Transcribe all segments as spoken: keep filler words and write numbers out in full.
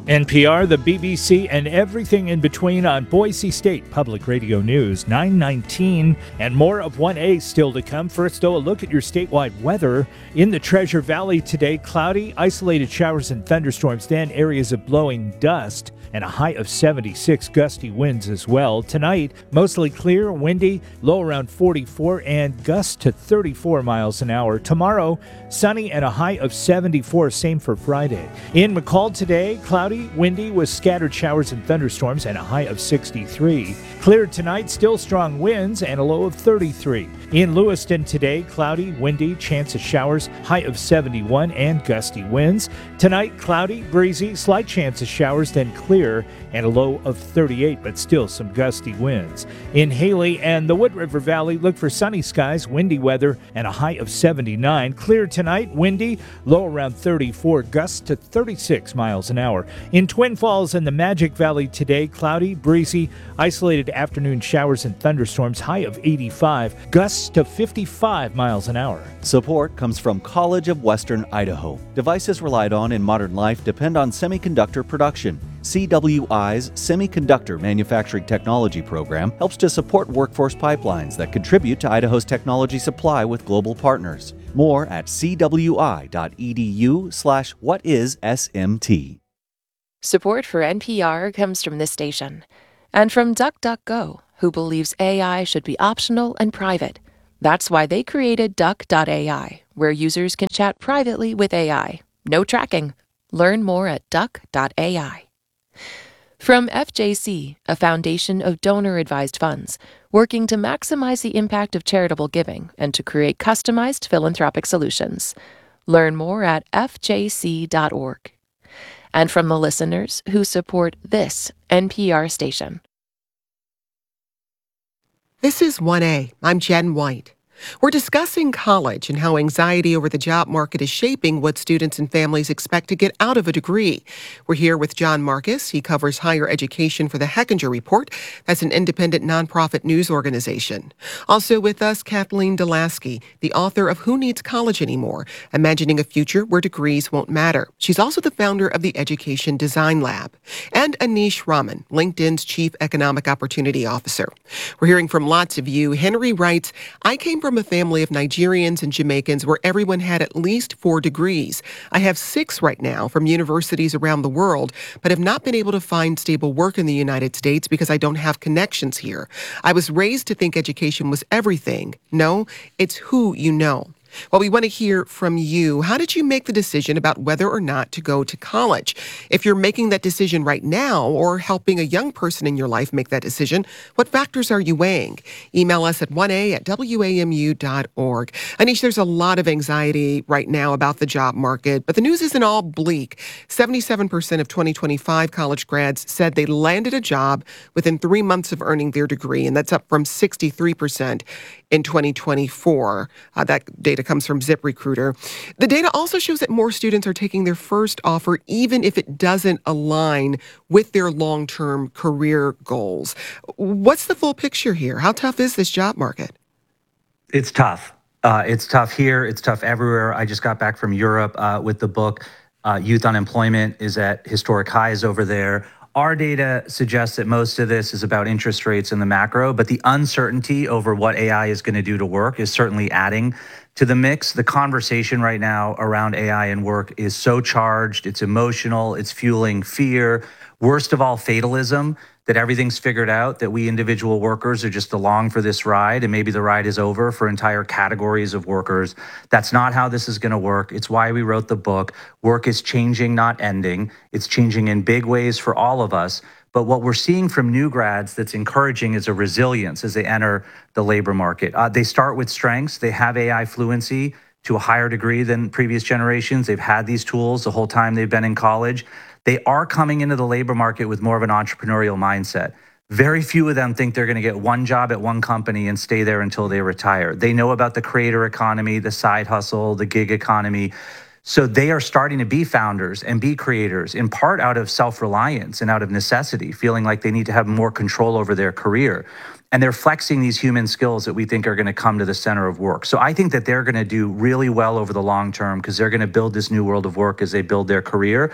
N P R, the B B C, and everything in between on Boise State Public Radio News, nine nineteen, and more of one A still to come. First, though, a look at your statewide weather. In the Treasure Valley today, cloudy, isolated showers and thunderstorms, then areas of blowing dust, and a high of seventy-six, gusty winds as well. Tonight, mostly clear, windy, low around forty-four, and gusts to thirty-four miles an hour. Tomorrow, sunny and a high of seventy-four, same for Friday. In McCall today, cloudy, windy with scattered showers and thunderstorms and a high of sixty-three. Clear tonight, still strong winds and a low of thirty-three. In Lewiston today, cloudy, windy, chance of showers, high of seventy-one and gusty winds. Tonight, cloudy, breezy, slight chance of showers, then clear and a low of thirty-eight, but still some gusty winds. In Haley and the Wood River Valley, look for sunny skies, windy weather, and a high of seventy-nine. Clear tonight, windy, low around thirty-four, gusts to thirty-six miles an hour. In Twin Falls and the Magic Valley today, cloudy, breezy, isolated afternoon showers and thunderstorms, high of eighty-five, gusts to fifty-five miles an hour. Support comes from College of Western Idaho. Devices relied on in modern life depend on semiconductor production. C W I's Semiconductor Manufacturing Technology program helps to support workforce pipelines that contribute to Idaho's technology supply with global partners. More at c w i dot e d u slash what is S M T. Support for N P R comes from this station and from DuckDuckGo, who believes A I should be optional and private. That's why they created Duck dot A I, where users can chat privately with A I. No tracking. Learn more at Duck dot A I. From F J C, a foundation of donor-advised funds, working to maximize the impact of charitable giving and to create customized philanthropic solutions. Learn more at f j c dot org. And from the listeners who support this N P R station. This is one A. I'm Jen White. We're discussing college and how anxiety over the job market is shaping what students and families expect to get out of a degree. We're here with John Marcus. He covers higher education for the Hechinger Report. That's an independent nonprofit news organization. Also with us, Kathleen Delaski, the author of Who Needs College Anymore? Imagining a Future Where Degrees Won't Matter. She's also the founder of the Education Design Lab. And Anish Raman, LinkedIn's Chief Economic Opportunity Officer. We're hearing from lots of you. Henry writes, I came from from a family of Nigerians and Jamaicans where everyone had at least four degrees. I have six right now from universities around the world, but have not been able to find stable work in the United States because I don't have connections here. I was raised to think education was everything. No, it's who you know. Well, we want to hear from you. How did you make the decision about whether or not to go to college? If you're making that decision right now or helping a young person in your life make that decision, what factors are you weighing? Email us at one a at w a m u dot org. Anish, there's a lot of anxiety right now about the job market, but the news isn't all bleak. seventy-seven percent of twenty twenty-five college grads said they landed a job within three months of earning their degree, and that's up from sixty-three percent in twenty twenty-four. Uh, that data comes from ZipRecruiter. The data also shows that more students are taking their first offer even if it doesn't align with their long-term career goals. What's the full picture here? How tough is this job market? It's tough. Uh, it's tough here. It's tough everywhere. I just got back from Europe uh, with the book. Uh, youth unemployment is at historic highs over there. Our data suggests that most of this is about interest rates in the macro, but the uncertainty over what A I is going to do to work is certainly adding to the mix. The conversation right now around A I and work is so charged, it's emotional, it's fueling fear, worst of all, fatalism, that everything's figured out, that we individual workers are just along for this ride, and maybe the ride is over for entire categories of workers. That's not how this is going to work. It's why we wrote the book. Work is changing, not ending. It's changing in big ways for all of us. But what we're seeing from new grads that's encouraging is a resilience as they enter the labor market. Uh, they start with strengths. They have A I fluency to a higher degree than previous generations. They've had these tools the whole time they've been in college. They are coming into the labor market with more of an entrepreneurial mindset. Very few of them think they're going to get one job at one company and stay there until they retire. They know about the creator economy, the side hustle, the gig economy. So they are starting to be founders and be creators, in part out of self-reliance and out of necessity, feeling like they need to have more control over their career. And they're flexing these human skills that we think are going to come to the center of work. So I think that they're going to do really well over the long term because they're going to build this new world of work as they build their career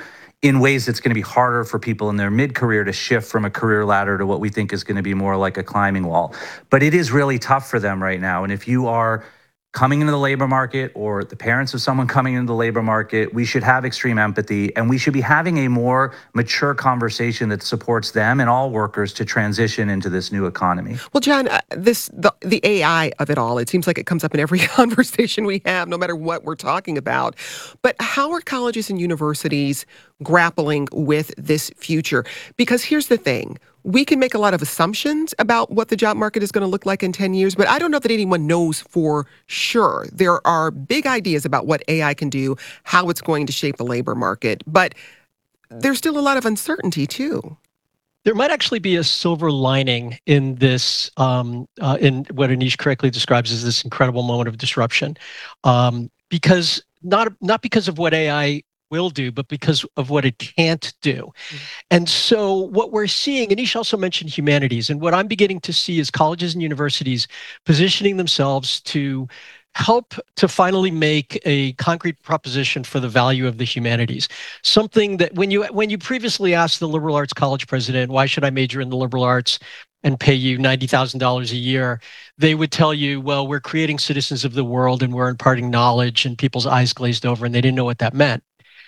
in ways that's going to be harder for people in their mid-career to shift from a career ladder to what we think is going to be more like a climbing wall. But it is really tough for them right now. And if you are coming into the labor market or the parents of someone coming into the labor market, we should have extreme empathy, and we should be having a more mature conversation that supports them and all workers to transition into this new economy. Well, John, uh, this the, the A I of it all, it seems like it comes up in every conversation we have, no matter what we're talking about. But how are colleges and universities grappling with this future? Because here's the thing. We can make a lot of assumptions about what the job market is going to look like in ten years, but I don't know that anyone knows for sure. There are big ideas about what A I can do, how it's going to shape the labor market, but there's still a lot of uncertainty too. There might actually be a silver lining in this, um, uh, in what Anish correctly describes as this incredible moment of disruption, um, because not not because of what A I will do, but because of what it can't do. Mm-hmm. And so what we're seeing, Anish also mentioned humanities, and what I'm beginning to see is colleges and universities positioning themselves to help to finally make a concrete proposition for the value of the humanities. Something that when you when you previously asked the liberal arts college president, why should I major in the liberal arts and pay you ninety thousand dollars a year, they would tell you, well, we're creating citizens of the world and we're imparting knowledge, and people's eyes glazed over and they didn't know what that meant.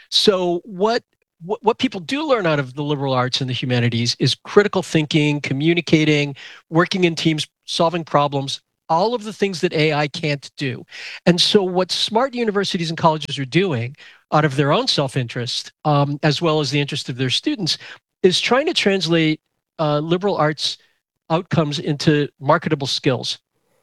So what, what what people do learn out of the liberal arts and the humanities is critical thinking, communicating, working in teams, solving problems, all of the things that A I can't do. And so what smart universities and colleges are doing out of their own self-interest, um, as well as the interest of their students, is trying to translate uh, liberal arts outcomes into marketable skills.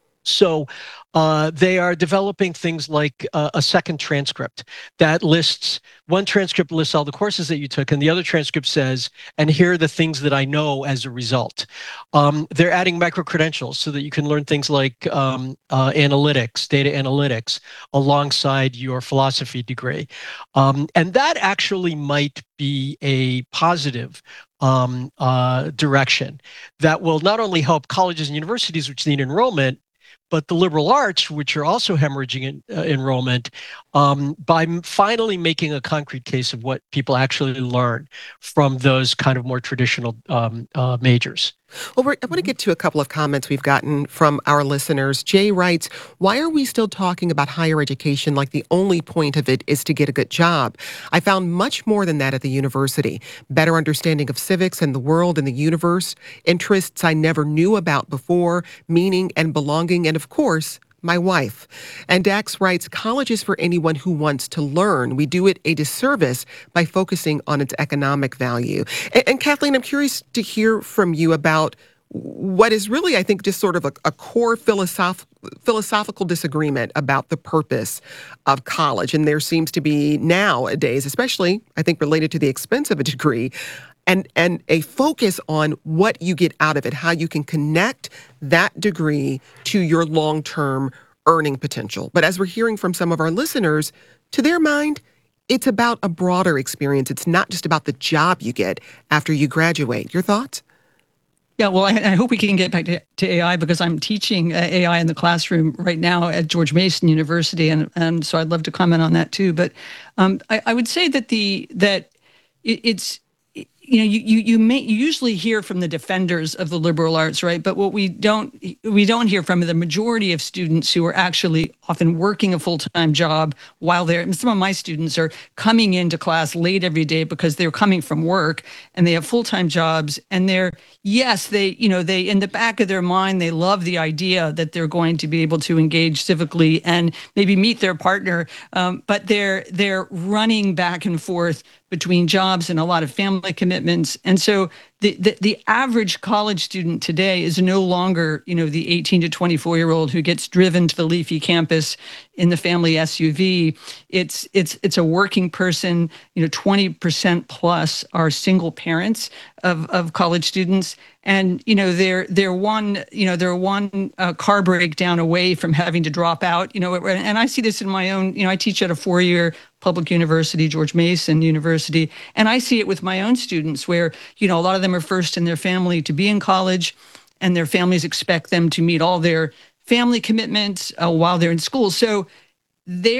So uh, they are developing things like uh, a second transcript that lists, one transcript lists all the courses that you took, and the other transcript says, and here are the things that I know as a result. Um, they're adding micro-credentials so that you can learn things like um, uh, analytics, data analytics, alongside your philosophy degree. Um, and that actually might be a positive um, uh, direction that will not only help colleges and universities, which need enrollment, but the liberal arts, which are also hemorrhaging in, uh, enrollment, um, by finally making a concrete case of what people actually learn from those kind of more traditional um, uh, majors. Well, we're, I want to get to a couple of comments we've gotten from our listeners. Jay writes, why are we still talking about higher education like the only point of it is to get a good job? I found much more than that at the university. Better understanding of civics and the world and the universe, interests I never knew about before, meaning and belonging, and of course, my wife. And Dax writes, college is for anyone who wants to learn. We do it a disservice by focusing on its economic value. And, and Kathleen, I'm curious to hear from you about what is really, I think, just sort of a, a core philosoph- philosophical disagreement about the purpose of college. And there seems to be nowadays, especially, I think, related to the expense of a degree, and and a focus on what you get out of it, how you can connect that degree to your long-term earning potential. But as we're hearing from some of our listeners, to their mind, it's about a broader experience. It's not just about the job you get after you graduate. Your thoughts? Yeah, well, I, I hope we can get back to, to A I because I'm teaching uh, A I in the classroom right now at George Mason University, and and so I'd love to comment on that too. But um, I, I would say that the that it, it's. You know, you, you you may you usually hear from the defenders of the liberal arts, right? But what we don't we don't hear from the majority of students who are actually often working a full-time job while they're. Some of my students are coming into class late every day because they're coming from work and they have full-time jobs, and they're yes, they you know they in the back of their mind they love the idea that they're going to be able to engage civically and maybe meet their partner, um, but they're they're running back and forth between jobs and a lot of family commitments. And so the, the, the average college student today is no longer, you know, the eighteen to twenty-four year old who gets driven to the leafy campus in the family S U V. It's it's it's a working person. You know, twenty percent plus are single parents of, of college students. And, you know, they're they're one, you know, they're one uh, car breakdown away from having to drop out, you know, and I see this in my own, you know, I teach at a four-year public university, George Mason University, and I see it with my own students where, you know, a lot of them are first in their family to be in college, and their families expect them to meet all their family commitments uh, while they're in school. So they're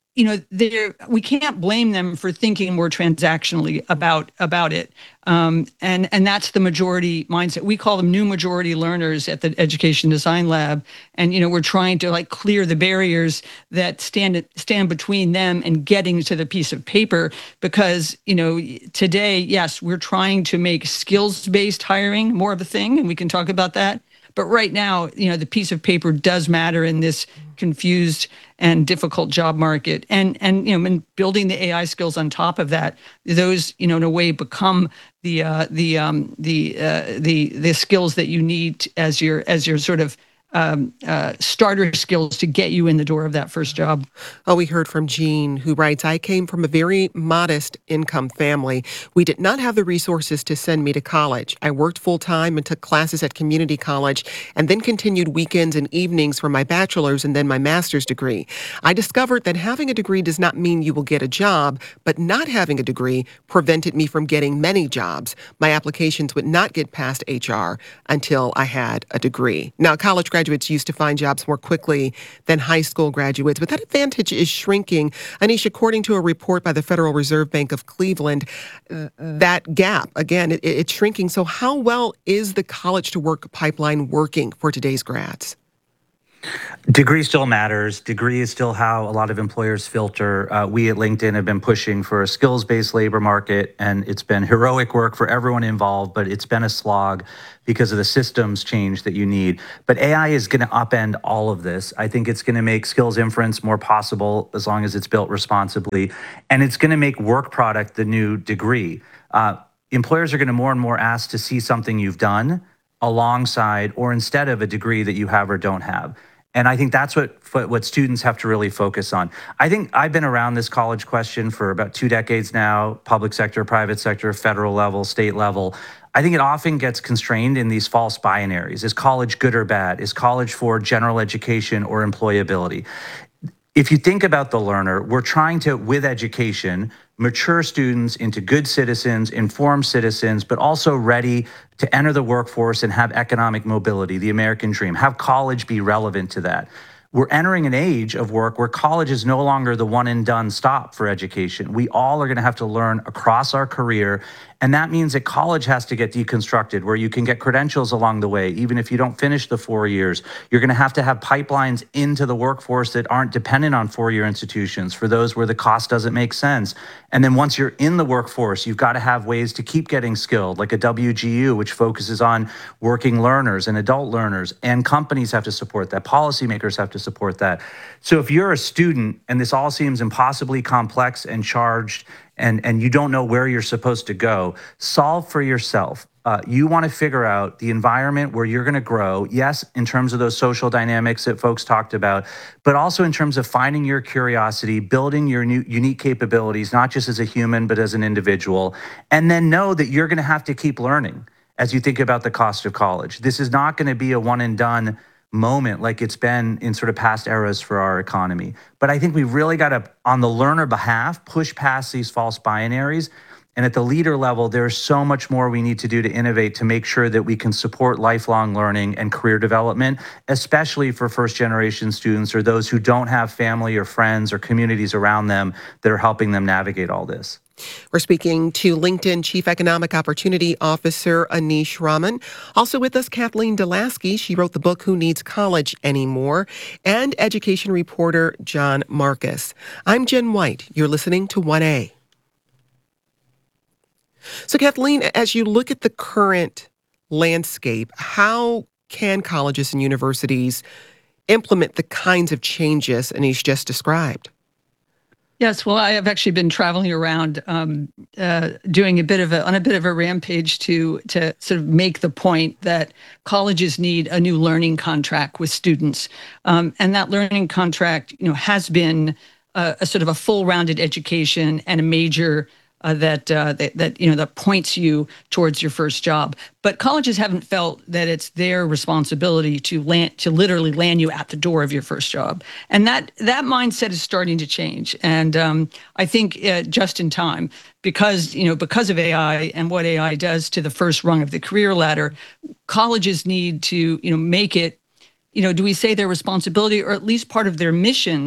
you know, there we can't blame them for thinking more transactionally about about it, um, and and that's the majority mindset. We call them new majority learners at the Education Design Lab, and you know, we're trying to like clear the barriers that stand stand between them and getting to the piece of paper. Because you know, today, yes, we're trying to make skills-based hiring more of a thing, and we can talk about that. But right now, you know, the piece of paper does matter in this confused and difficult job market. And, and you know, and building the A I skills on top of that, those, you know, in a way become the, uh, the, um, the, uh, the, the skills that you need as your, as your sort of um, uh, starter skills to get you in the door of that first job. Oh, we heard from Jean, who writes, I came from a very modest income family. We did not have the resources to send me to college. I worked full time and took classes at community college and then continued weekends and evenings for my bachelor's and then my master's degree. I discovered that having a degree does not mean you will get a job, but not having a degree prevented me from getting many jobs. My applications would not get past H R until I had a degree. Now, college graduates used to find jobs more quickly than high school graduates, but that advantage is shrinking. Anish, according to a report by the Federal Reserve Bank of Cleveland, uh, that gap, again, it, it's shrinking. So how well is the college to work pipeline working for today's grads? Degree still matters. Degree is still how a lot of employers filter. Uh, we at LinkedIn have been pushing for a skills-based labor market, and it's been heroic work for everyone involved, but it's been a slog because of the systems change that you need. But A I is going to upend all of this. I think it's going to make skills inference more possible as long as it's built responsibly, and it's going to make work product the new degree. Uh, employers are going to more and more ask to see something you've done alongside or instead of a degree that you have or don't have. And I think that's what what students have to really focus on. I think I've been around this college question for about two decades now, public sector, private sector, federal level, state level. I think it often gets constrained in these false binaries. Is college good or bad? Is college for general education or employability? If you think about the learner, we're trying to, with education, mature students into good citizens, informed citizens, but also ready to enter the workforce and have economic mobility, the American dream, have college be relevant to that. We're entering an age of work where college is no longer the one and done stop for education. We all are going to have to learn across our career. And that means that college has to get deconstructed, where you can get credentials along the way. Even if you don't finish the four years, you're going to have to have pipelines into the workforce that aren't dependent on four-year institutions for those where the cost doesn't make sense. And then once you're in the workforce, you've got to have ways to keep getting skilled, like a W G U, which focuses on working learners and adult learners. And companies have to support that. Policymakers have to support that. So if you're a student and this all seems impossibly complex and charged, and, and you don't know where you're supposed to go, solve for yourself. Uh, you want to figure out the environment where you're going to grow, yes, in terms of those social dynamics that folks talked about, but also in terms of finding your curiosity, building your new unique capabilities, not just as a human, but as an individual. And then know that you're going to have to keep learning as you think about the cost of college. This is not going to be a one and done moment like it's been in sort of past eras for our economy. But I think we really got to, on the learner behalf, push past these false binaries. And at the leader level, there's so much more we need to do to innovate to make sure that we can support lifelong learning and career development, especially for first generation students or those who don't have family or friends or communities around them that are helping them navigate all this. We're speaking to LinkedIn Chief Economic Opportunity Officer Anish Raman. Also with us, Kathleen Delasky. She wrote the book, Who Needs College Anymore? And education reporter John Marcus. I'm Jen White. You're listening to one A. So, Kathleen, as you look at the current landscape, how can colleges and universities implement the kinds of changes Anish just described? Yes, well, I have actually been traveling around, um, uh, doing a bit of a on a bit of a rampage to to sort of make the point that colleges need a new learning contract with students, um, and that learning contract, you know, has been a, a sort of a full-rounded education and a major. Uh, that, uh, that that you know that points you towards your first job, but colleges haven't felt that it's their responsibility to land to literally land you at the door of your first job, and that that mindset is starting to change. And um, I think uh, just in time, because you know because of A I and what A I does to the first rung of the career ladder, colleges need to you know make it, you know, do we say their responsibility or at least part of their mission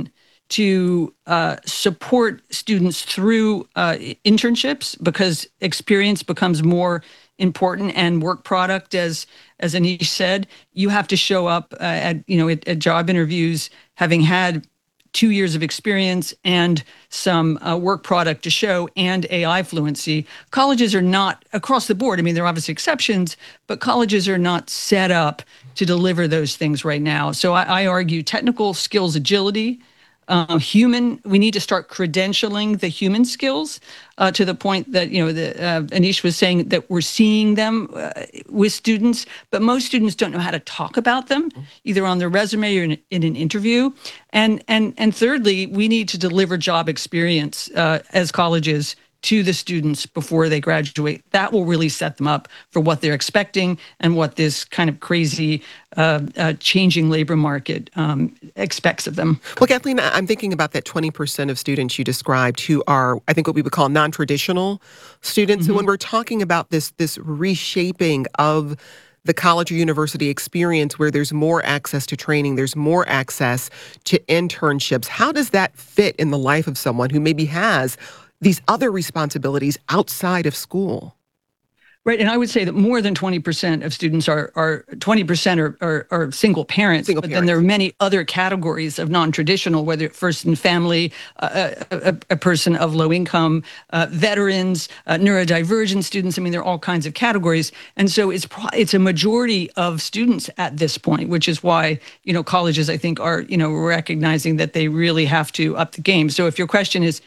to uh, support students through uh, internships, because experience becomes more important, and work product, as as Anish said, you have to show up uh, at you know at, at job interviews having had two years of experience and some uh, work product to show, and A I fluency. Colleges are not across the board. I mean, there are obviously exceptions, but colleges are not set up to deliver those things right now. So I, I argue technical skills, agility, uh, human, we need to start credentialing the human skills uh, to the point that, you know, the, uh, Anish was saying that we're seeing them uh, with students, but most students don't know how to talk about them, either on their resume or in, in an interview. And, and, and thirdly, we need to deliver job experience uh, as colleges to the students before they graduate. That will really set them up for what they're expecting and what this kind of crazy uh, uh, changing labor market um, expects of them. Well, Kathleen, I'm thinking about that twenty percent of students you described who are, I think, what we would call non-traditional students. Mm-hmm. And when we're talking about this, this reshaping of the college or university experience, where there's more access to training, there's more access to internships, how does that fit in the life of someone who maybe has these other responsibilities outside of school? Right, and I would say that more than twenty percent of students are, are twenty percent are, are, are single parents, single but parents. Then there are many other categories of non-traditional, whether first in family, uh, a, a, a person of low income, uh, veterans, uh, neurodivergent students. I mean, there are all kinds of categories. And so it's pro- it's a majority of students at this point, which is why, you know, colleges, I think, are, you know, recognizing that they really have to up the game. So if your question is,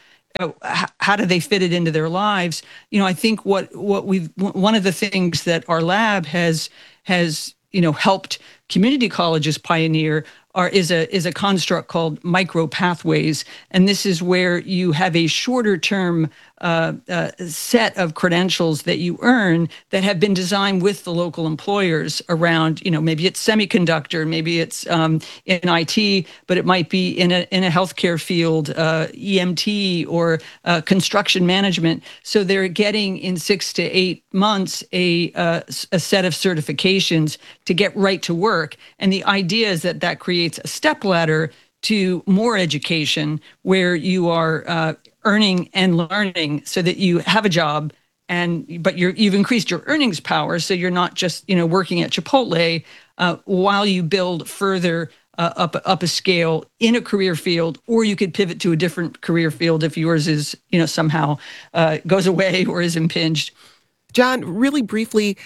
how do they fit it into their lives? You know, I think what what we've one of the things that our lab has has you know helped community colleges pioneer are is a is a construct called micro pathways, and this is where you have a shorter term uh, uh, set of credentials that you earn that have been designed with the local employers around, you know, maybe it's semiconductor, maybe it's um, in I T, but it might be in a in a healthcare field, uh, E M T or uh, construction management. So they're getting in six to eight months a uh, a set of certifications to get right to work. And the idea is that that creates a stepladder to more education, where you are uh, earning and learning so that you have a job, and but you're, you've increased your earnings power, so you're not just you know working at Chipotle uh, while you build further uh, up up a scale in a career field, or you could pivot to a different career field if yours is you know somehow uh, goes away or is impinged. John, really briefly,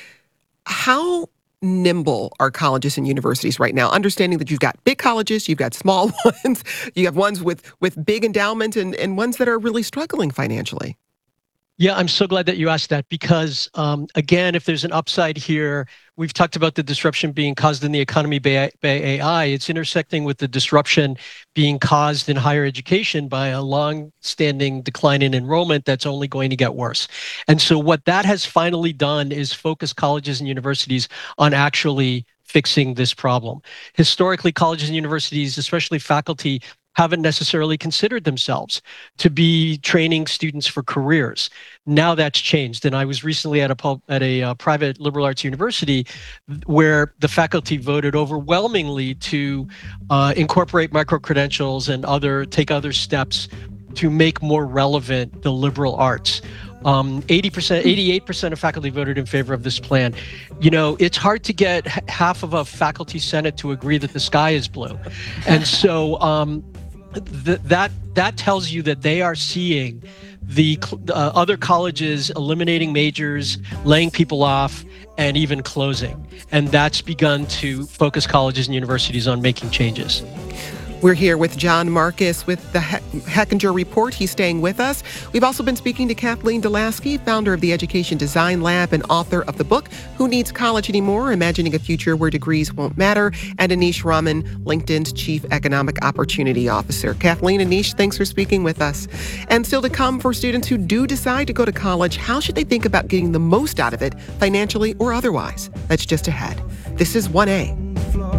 how nimble are colleges and universities right now, understanding that you've got big colleges, you've got small ones, you have ones with, with big endowment and, and ones that are really struggling financially? Yeah, I'm so glad that you asked that, because um, again, if there's an upside here, we've talked about the disruption being caused in the economy by, by A I. It's intersecting with the disruption being caused in higher education by a long-standing decline in enrollment that's only going to get worse. And so what that has finally done is focus colleges and universities on actually fixing this problem. Historically, colleges and universities, especially faculty, haven't necessarily considered themselves to be training students for careers. Now that's changed. And I was recently at a pub, at a uh, private liberal arts university where the faculty voted overwhelmingly to uh, incorporate micro-credentials and other take other steps to make more relevant the liberal arts. Um, eighty percent, eighty-eight percent of faculty voted in favor of this plan. You know, it's hard to get h- half of a faculty senate to agree that the sky is blue. And so um, th- that that tells you that they are seeing the uh, other colleges eliminating majors, laying people off, and even closing. And that's begun to focus colleges and universities on making changes. We're here with John Marcus with the Hechinger Report. He's staying with us. We've also been speaking to Kathleen Delaski, founder of the Education Design Lab and author of the book, Who Needs College Anymore? Imagining a Future Where Degrees Won't Matter, and Anish Raman, LinkedIn's Chief Economic Opportunity Officer. Kathleen, Anish, thanks for speaking with us. And still to come, for students who do decide to go to college, how should they think about getting the most out of it, financially or otherwise? That's just ahead. This is one A.